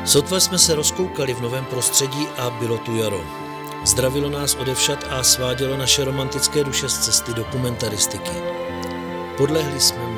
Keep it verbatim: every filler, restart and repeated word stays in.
Sotva jsme se rozkoukali v novém prostředí a bylo tu jaro. Zdravilo nás odevšad a svádělo naše romantické duše z cesty dokumentaristiky. Podlehli jsme